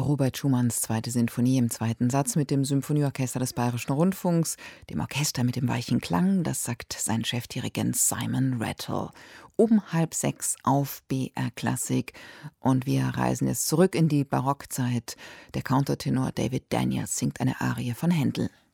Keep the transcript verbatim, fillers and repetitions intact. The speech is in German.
Robert Schumanns zweite Sinfonie im zweiten Satz mit dem Symphonieorchester des Bayerischen Rundfunks, dem Orchester mit dem weichen Klang, das sagt sein Chefdirigent Simon Rattle. Um halb sechs auf B R Klassik und wir reisen jetzt zurück in die Barockzeit. Der Countertenor David Daniels singt eine Arie von Händel.